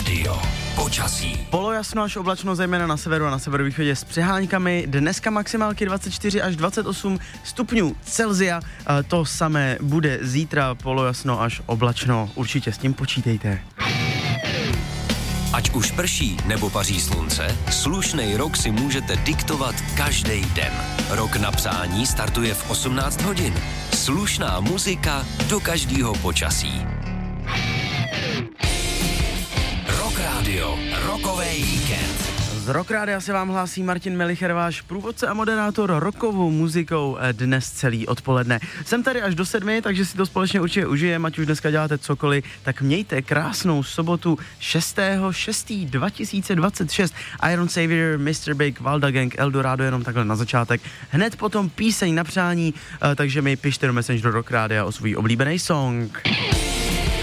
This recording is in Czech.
Rádio. Počasí. Polojasno až oblačno, zejména na severu a na severovýchodě s přeháňkami. Dneska maximálky 24 až 28 stupňů Celsia. To samé bude zítra, polojasno až oblačno. Určitě s tím počítejte. Ať už prší nebo paří slunce, slušnej rok si můžete diktovat každý den. Rok na přání startuje v 18 hodin. Slušná muzika do každého počasí. Rock Radio, rokovej víkend. Z Rock Rádia se vám hlásí Martin Melicher, váš průvodce a moderátor rokovou muzikou dnes celý odpoledne. Jsem tady až do 7, takže si to společně určitě užijeme, ať už dneska děláte cokoliv, tak mějte krásnou sobotu 6.6.2026. Iron Savior, Mr. Big, Valda Gang, Eldorado jenom takhle na začátek. Hned potom píseň na přání, takže mi pište do Messenger Rock Rádia o svůj oblíbený song.